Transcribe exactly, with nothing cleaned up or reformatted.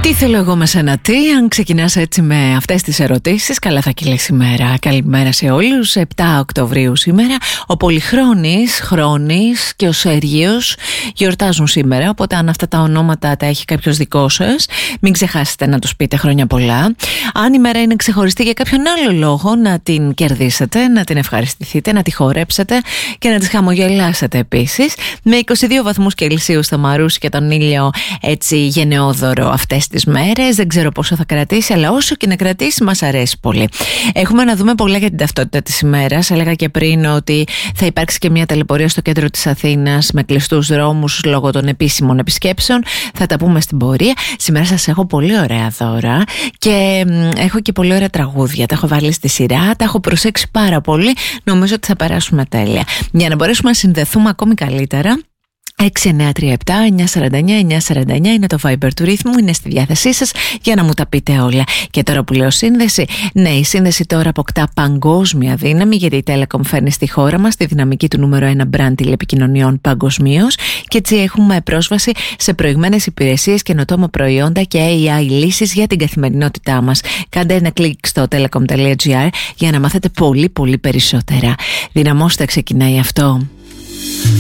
Τι θέλω εγώ με σένα τι, αν ξεκινάς έτσι με αυτές τις ερωτήσεις, καλά θα κυλήσει η μέρα. Καλημέρα σε όλους, επτά Οκτωβρίου σήμερα. Ο Πολυχρόνης, Χρόνης και ο Σέργιος γιορτάζουν σήμερα, οπότε αν αυτά τα ονόματα τα έχει κάποιος δικό σας, μην ξεχάσετε να τους πείτε χρόνια πολλά. Αν η μέρα είναι ξεχωριστή για κάποιον άλλο λόγο, να την κερδίσετε, να την ευχαριστηθείτε, να τη χορέψετε και να τις χαμογελάσετε επίσης. Με είκοσι δύο βαθμούς Κελσίου στο Μαρούσι και τον ήλιο έτσι γενναιόδωρο αυτές τις μέρες. Δεν ξέρω πόσο θα κρατήσει, αλλά όσο και να κρατήσει μας αρέσει πολύ. Έχουμε να δούμε πολλά για την ταυτότητα της ημέρας. Έλεγα και πριν ότι θα υπάρξει και μια ταλαιπωρία στο κέντρο της Αθήνας με κλειστούς δρόμους λόγω των επίσημων επισκέψεων. Θα τα πούμε στην πορεία. Σήμερα σας έχω πολύ ωραία δώρα και έχω και πολύ ωραία τραγούδια. Τα έχω βάλει στη σειρά, τα έχω προσέξει πάρα πολύ. Νομίζω ότι θα περάσουμε τέλεια. Για να μπορέσουμε να συνδεθούμε ακόμη καλύτερα, έξι εννιά τρία επτά εννιά τέσσερα εννιά εννιά τέσσερα εννιά είναι το Viber του Ρύθμου, είναι στη διάθεσή σας για να μου τα πείτε όλα. Και τώρα που λέω σύνδεση, ναι, η σύνδεση τώρα αποκτά παγκόσμια δύναμη, γιατί η Telecom φέρνει στη χώρα μας τη δυναμική του νούμερο ένα brand τηλεπικοινωνιών παγκοσμίως και έτσι έχουμε πρόσβαση σε προηγμένες υπηρεσίες, καινοτόμα προϊόντα και έι άι λύσεις για την καθημερινότητά μας. Κάντε ένα κλικ στο telecom.gr για να μάθετε πολύ πολύ περισσότερα. Δυναμώστε, ξεκινάει αυτό.